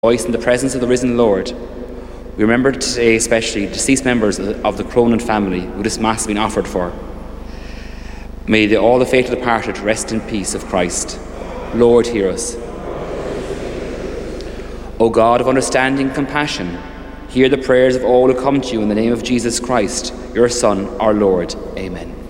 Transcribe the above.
Rejoice in the presence of the risen Lord. We remember today especially deceased members of the Cronin family who this Mass has been offered for. May all the faithful departed rest in peace of Christ. Lord, hear us. O God of understanding and compassion, hear the prayers of all who come to you in the name of Jesus Christ, your Son, our Lord. Amen.